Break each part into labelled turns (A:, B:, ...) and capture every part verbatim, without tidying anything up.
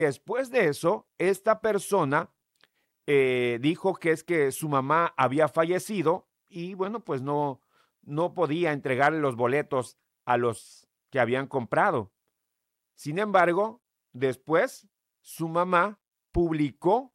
A: Después de eso, esta persona eh, dijo que es que su mamá había fallecido y bueno, pues no, no podía entregarle los boletos a los que habían comprado. Sin embargo, después su mamá publicó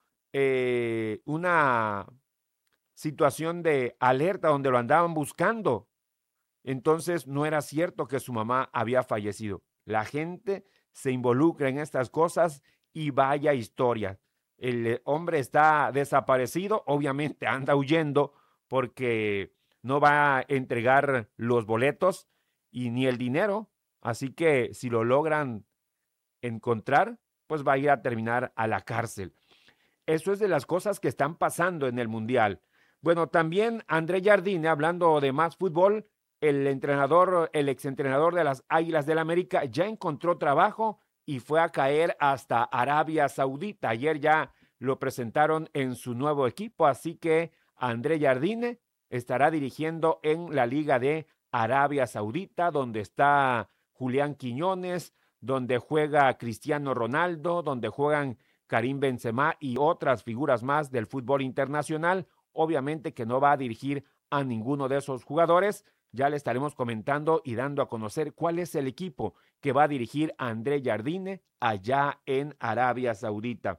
A: eh, una situación de alerta donde lo andaban buscando. Entonces no era cierto que su mamá había fallecido. La gente se involucra en estas cosas y vaya historia. El eh, hombre está desaparecido, obviamente anda huyendo porque no va a entregar los boletos y ni el dinero. Así que si lo logran encontrar, pues va a ir a terminar a la cárcel. Eso es de las cosas que están pasando en el Mundial. Bueno, también André Jardine, hablando de más fútbol, el entrenador, el exentrenador de las Águilas del América, ya encontró trabajo y fue a caer hasta Arabia Saudita. Ayer ya lo presentaron en su nuevo equipo, así que André Jardine estará dirigiendo en la Liga de Arabia Saudita, donde está Julián Quiñones, donde juega Cristiano Ronaldo, donde juegan Karim Benzema y otras figuras más del fútbol internacional. Obviamente que no va a dirigir a ninguno de esos jugadores. Ya le estaremos comentando y dando a conocer cuál es el equipo que va a dirigir a André Jardine allá en Arabia Saudita.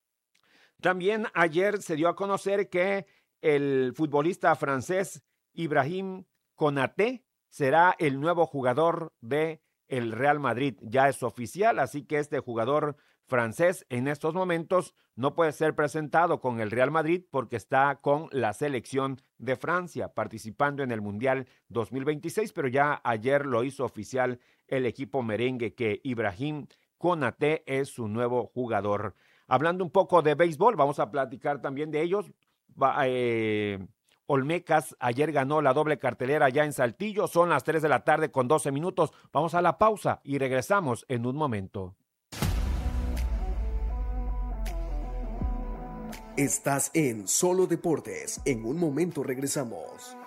A: También ayer se dio a conocer que el futbolista francés Ibrahim Konaté será el nuevo jugador de el Real Madrid. Ya es oficial, así que este jugador francés en estos momentos no puede ser presentado con el Real Madrid porque está con la selección de Francia participando en el Mundial dos mil veintiséis, pero ya ayer lo hizo oficial el equipo merengue que Ibrahim Konaté es su nuevo jugador. Hablando un poco de béisbol, vamos a platicar también de ellos. Va, eh, Olmecas ayer ganó la doble cartelera ya en Saltillo. Son las tres de la tarde con doce minutos. Vamos a la pausa y regresamos en un momento.
B: Estás en Solo Deportes. En un momento regresamos.